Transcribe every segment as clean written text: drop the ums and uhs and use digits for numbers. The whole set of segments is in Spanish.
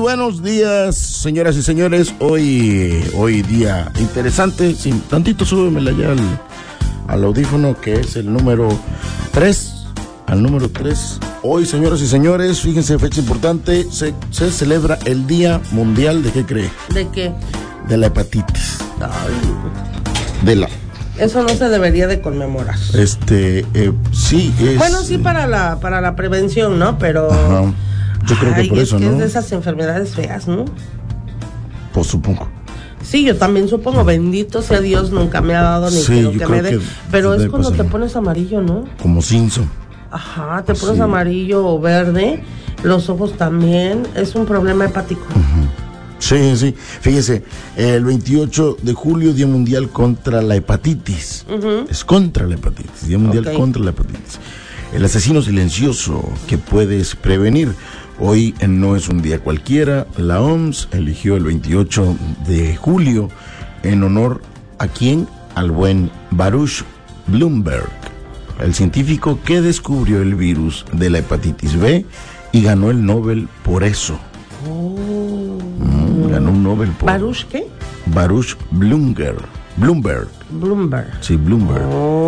buenos días, señoras y señores. Hoy día interesante. Sí, tantito súbemela ya al audífono, que es el número 3. Al número 3. Hoy, señoras y señores, fíjense, fecha importante. Se celebra el Día Mundial ¿de qué cree? ¿De qué? De la hepatitis. Ay. Eso no se debería de conmemorar. Sí es. Bueno, sí para la prevención, ¿no? Pero. Ajá. Yo creo que por eso, ¿no? Es de esas enfermedades feas, ¿no? Pues supongo. Sí, yo también supongo. Bendito sea Dios, nunca me ha dado ni quiero que me dé. Pero es cuando te pones amarillo, ¿no? Como Simpson. Ajá, te pones amarillo o verde, los ojos también. Es un problema hepático. Uh-huh. Sí. Fíjese, el 28 de julio, Día Mundial contra la Hepatitis. Uh-huh. Es contra la hepatitis, Día Mundial contra la Hepatitis. El asesino silencioso que puedes prevenir. Hoy no es un día cualquiera. La OMS eligió el 28 de julio en honor ¿a quién? Al buen Baruch Blumberg, el científico que descubrió el virus de la hepatitis B y ganó el Nobel por eso. Ganó un Nobel por... ¿Baruch qué? Baruch Blumberg. Sí, Blumberg.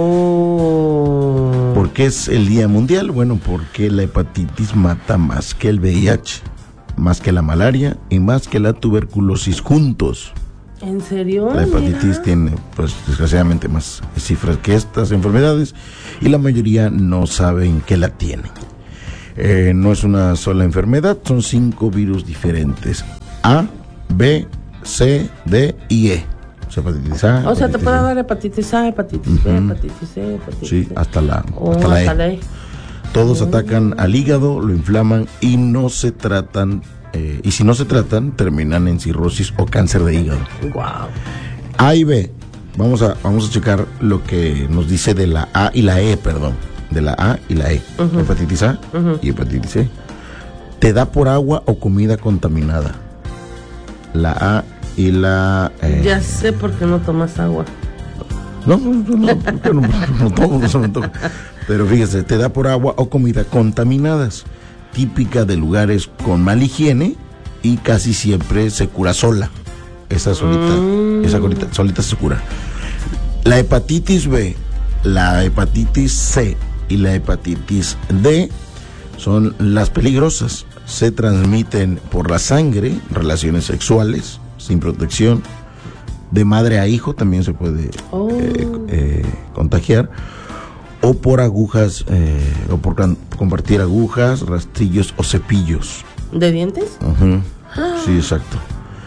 ¿Por qué es el Día Mundial? Bueno, porque la hepatitis mata más que el VIH, más que la malaria y más que la tuberculosis juntos. ¿En serio? La hepatitis tiene, pues, desgraciadamente más cifras que estas enfermedades y la mayoría no saben que la tienen. No es una sola enfermedad, son 5 virus diferentes: A, B, C, D y E. O sea, hepatitis A. O sea, te puede dar hepatitis A, hepatitis B, hepatitis C, hepatitis sí, C. hasta la E. Todos atacan al hígado, lo inflaman y no se tratan. Y si no se tratan, terminan en cirrosis o cáncer de hígado. Wow. A y B. Vamos a checar lo que nos dice de la A y la E, perdón. De la A y la E. Uh-huh. Hepatitis A y hepatitis C. Te da por agua o comida contaminada. La A y la... Ya sé por qué no tomas agua. No tomo, no se me antoja. Pero fíjese, te da por agua o comida contaminadas, típica de lugares con mala higiene y casi siempre se cura sola. Esa solita se cura. La hepatitis B, la hepatitis C y la hepatitis D son las peligrosas. Se transmiten por la sangre, relaciones sexuales sin protección, de madre a hijo también se puede contagiar, o por agujas, o por compartir agujas, rastrillos o cepillos. ¿De dientes? Uh-huh. Sí, exacto.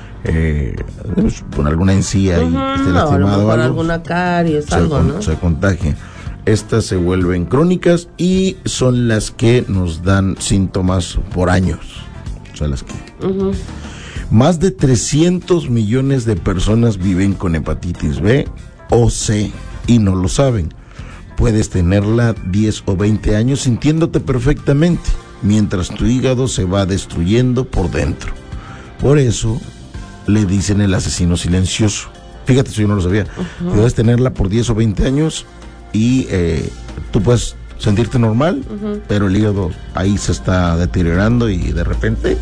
Por alguna encía y esté lastimado por algo, alguna caries, algo, ¿no? Se contagia. Estas se vuelven crónicas y son las que nos dan síntomas por años. Son las que... Uh-huh. Más de 300 millones de personas viven con hepatitis B o C y no lo saben. Puedes tenerla 10 o 20 años sintiéndote perfectamente, mientras tu hígado se va destruyendo por dentro. Por eso le dicen el asesino silencioso. Fíjate, eso yo no lo sabía. Uh-huh. Puedes tenerla por 10 o 20 años y tú puedes sentirte normal, pero el hígado ahí se está deteriorando y de repente...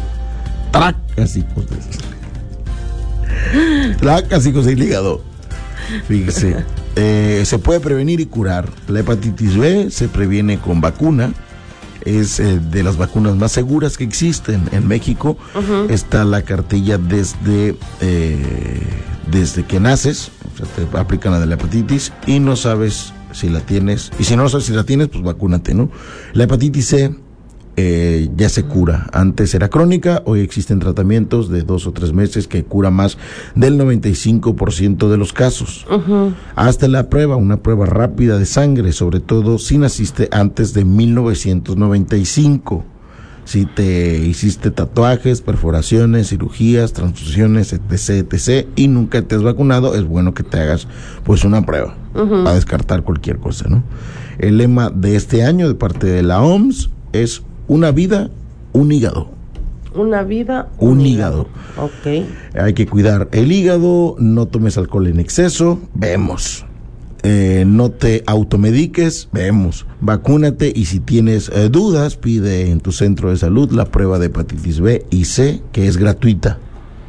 Tracasicos del hígado. Fíjese, se puede prevenir y curar. La hepatitis B se previene con vacuna. Es de las vacunas más seguras que existen. En México está la cartilla desde que naces. O sea, te aplican la de la hepatitis y no sabes si la tienes. Y si no sabes si la tienes, pues vacúnate, ¿no? La hepatitis C ya se cura. Antes era crónica, hoy existen tratamientos de 2 o 3 meses que cura más del 95% de los casos. Uh-huh. Hasta una prueba rápida de sangre, sobre todo si naciste antes de 1995. Si te hiciste tatuajes, perforaciones, cirugías, transfusiones, etc., y nunca te has vacunado, es bueno que te hagas pues una prueba para descartar cualquier cosa, ¿no? El lema de este año de parte de la OMS es: una vida, un hígado. Una vida, un hígado. Ok. Hay que cuidar el hígado, no tomes alcohol en exceso. Vemos. no te automediques, vacúnate, y si tienes dudas, pide en tu centro de salud la prueba de hepatitis B y C, que es gratuita.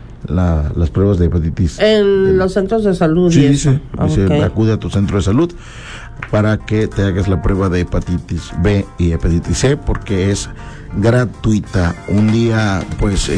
Las pruebas de hepatitis. En los centros de salud. Sí, dice, acude a tu centro de salud para que te hagas la prueba de hepatitis B y hepatitis C, porque es gratuita. Un día, pues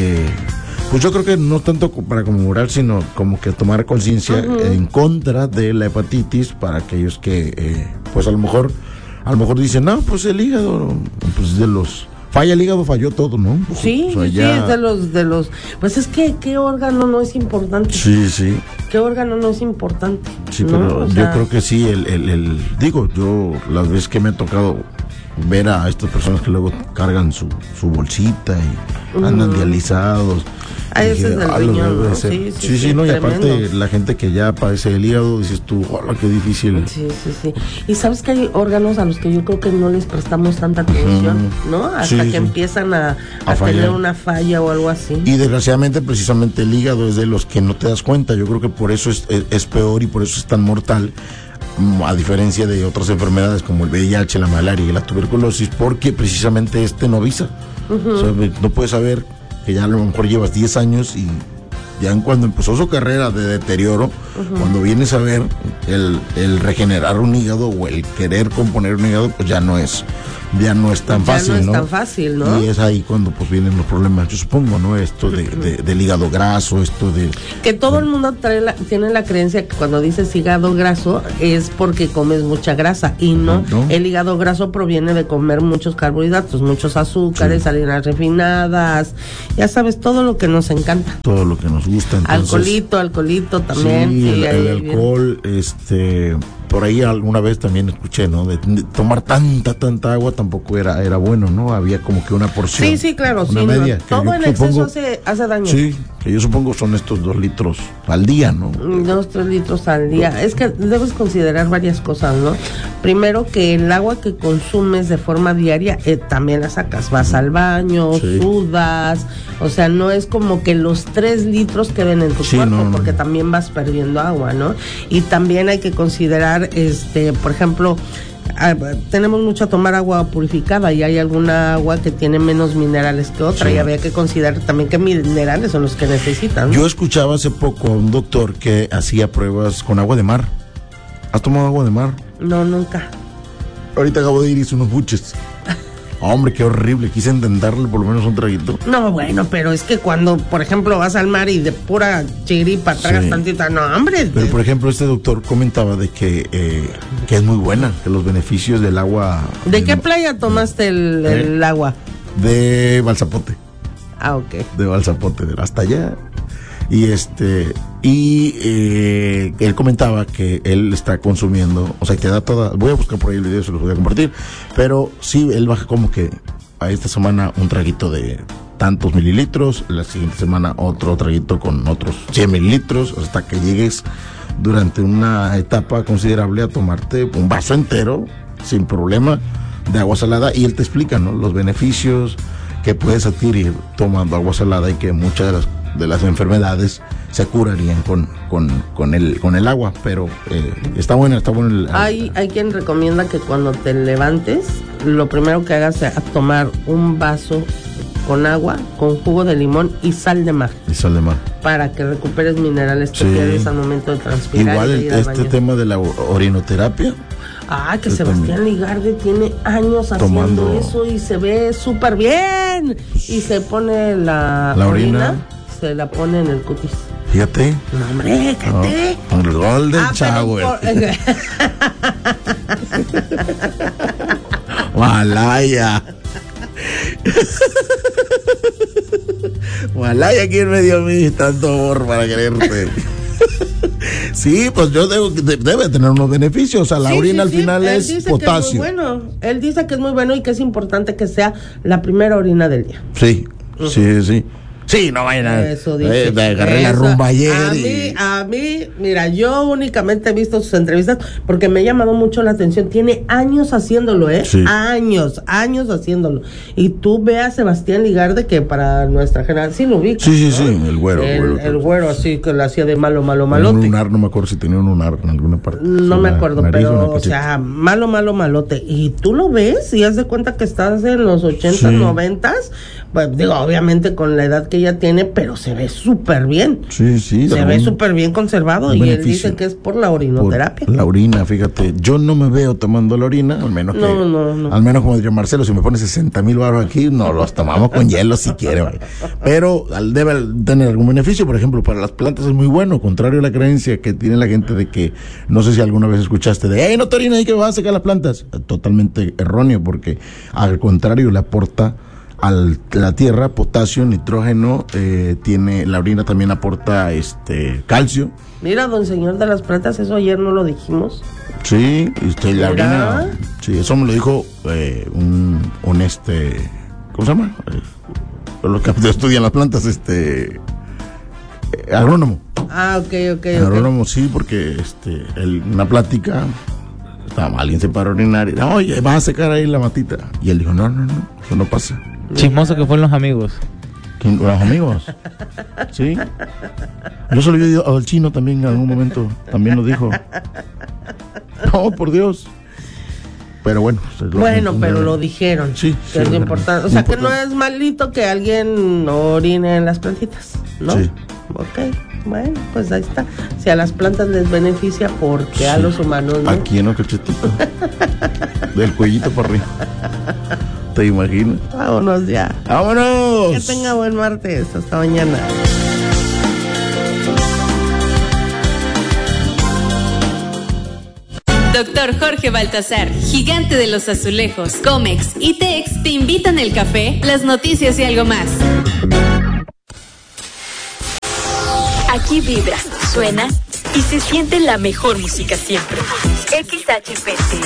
yo creo que no tanto para conmemorar, sino como que tomar conciencia en contra de la hepatitis, para aquellos que, pues a lo mejor dicen, no, pues el hígado, pues de los... Falla el hígado, falló todo, ¿no? Sí, o sea, sí, es de los... Pues es que, ¿qué órgano no es importante? Sí. ¿Qué órgano no es importante? Sí, ¿no? Pero yo creo que sí, digo, yo las veces que me ha tocado ver a estas personas que luego cargan su bolsita y andan dializados. Ese es del riñón, ¿no? Sí, no, y aparte la gente que ya padece el hígado, dices tú, hola, qué difícil. Sí. Y sabes que hay órganos a los que yo creo que no les prestamos tanta atención, ¿no? Hasta que empiezan a tener una falla o algo así. Y desgraciadamente, precisamente el hígado es de los que no te das cuenta. Yo creo que por eso es peor y por eso es tan mortal, a diferencia de otras enfermedades como el VIH, la malaria y la tuberculosis, porque precisamente no avisa. O sea, no puedes saber que ya a lo mejor llevas 10 años y ya cuando empezó su carrera de deterioro, cuando vienes a ver el regenerar un hígado o el querer componer un hígado, pues ya no es tan fácil, ¿no? Ya no es tan fácil, ¿no? Y es ahí cuando pues vienen los problemas, yo supongo, ¿no? Esto del hígado graso, esto de... Que todo el mundo tiene la creencia que cuando dices hígado graso es porque comes mucha grasa, y no. El hígado graso proviene de comer muchos carbohidratos, muchos azúcares, harinas refinadas, ya sabes, todo lo que nos encanta. Todo lo que nos gusta, entonces... Alcoholito también. Sí, el alcohol, por ahí alguna vez también escuché, ¿no? De tomar tanta agua tampoco era bueno, ¿no? Había como que una porción. Sí, claro, una media. No. Todo en exceso hace daño. Sí, que yo supongo son estos 2 litros al día, ¿no? 2-3 litros al día. Es que debes considerar varias cosas, ¿no? Primero, que el agua que consumes de forma diaria también la sacas. Vas al baño, sudas, o sea, no es como que los 3 litros queden en tu cuerpo, porque también vas perdiendo agua, ¿no? Y también hay que considerar, por ejemplo, tenemos mucho a tomar agua purificada, y hay alguna agua que tiene menos minerales que otra, y había que considerar también qué minerales son los que necesitan, ¿no? Yo escuchaba hace poco a un doctor que hacía pruebas con agua de mar. ¿Has tomado agua de mar? No, nunca. Ahorita acabo de ir y hice unos buches. Hombre, qué horrible, quise intentarle por lo menos un traguito. No, bueno, pero es que cuando, por ejemplo, vas al mar y de pura chiripa tragas tantita, no, hombre. Pero, por ejemplo, este doctor comentaba de que es muy buena, que los beneficios del agua... ¿De qué playa tomaste el agua? De Balsapote. Ah, ok. De Balsapote, hasta allá. Y él comentaba que él está consumiendo, o sea, que da toda, voy a buscar por ahí el video, se los voy a compartir, pero sí, él baja como que a esta semana un traguito de tantos mililitros, la siguiente semana otro traguito con otros 100 mililitros, hasta que llegues durante una etapa considerable a tomarte un vaso entero, sin problema, de agua salada, y él te explica, ¿no?, los beneficios que puedes adquirir tomando agua salada, y que muchas de las enfermedades se curarían con el agua, pero está bueno hay quien recomienda que cuando te levantes, lo primero que hagas sea tomar un vaso con agua, con jugo de limón y sal de mar. Para que recuperes minerales que pierdes al momento de transpirar. Igual tema de la orinoterapia. Que Sebastián Ligarde tiene años haciendo eso y se ve súper bien. Y se pone la orina, se la pone en el cutis. Fíjate. No, hombre, cállate. El Golden Shower. Malaya. Malaya, ¿quién me dio a mí tanto amor para quererte? Sí, pues debe tener unos beneficios. O sea, la orina al final es potasio. Él dice que es muy bueno y que es importante que sea la primera orina del día. Sí. Sí, no vayan a... Eso dije. Agarré la rumba ayer. A mí, mira, yo únicamente he visto sus entrevistas porque me ha llamado mucho la atención. Tiene años haciéndolo, Sí. Años haciéndolo. Y tú ve a Sebastián Ligarde, que para nuestra generación, sí lo vi. Sí, el güero. El güero, así, que lo hacía de malote. Un lunar, no me acuerdo si tenía un lunar en alguna parte. No me acuerdo, pero, o sea, malote. Y tú lo ves y haz de cuenta que estás en los 80s, 90s. Pues digo, obviamente con la edad que ella tiene, pero se ve súper bien. Sí. Se ve súper bien conservado y él dice que es por la orinoterapia. Por la orina, fíjate. Yo no me veo tomando la orina, al menos No. Al menos como diría Marcelo, si me pone 60,000 baros aquí, no los tomamos con hielo si quiere. Vaya. Pero debe tener algún beneficio, por ejemplo, para las plantas es muy bueno, contrario a la creencia que tiene la gente de que, no sé si alguna vez escuchaste de, hey, no te orines, que vas a secar las plantas. Totalmente erróneo, porque al contrario le aporta a la tierra potasio, nitrógeno, la orina también aporta calcio. Mira, don señor de las plantas, eso ayer no lo dijimos. Sí, la orina, sí, eso me lo dijo un ¿cómo se llama? Los que estudian las plantas, agrónomo. Ok. Agrónomo, sí, porque una plática, alguien se paró a orinar y, oye, vas a secar ahí la matita. Y él dijo, no, eso no pasa. Chismoso que fueron los amigos. ¿Los amigos? Sí. Yo se lo he oído al chino también en algún momento. También lo dijo. No, por Dios. Pero bueno. Pero lo dijeron. Sí. Que es lo importante. O sea, que no es malito que alguien orine en las plantitas, ¿no? Sí. Ok. Bueno, pues ahí está. Si a las plantas les beneficia, ¿por qué a los humanos no? Aquí en el cachetito. Del cuellito para arriba. ¿Te imaginas? Vámonos ya. ¡Vámonos! Que tenga buen martes. Hasta mañana. Doctor Jorge Baltasar, gigante de los azulejos, Comex y Tex te invitan el café, las noticias y algo más. Aquí vibra, suena y se siente la mejor música siempre. XHPT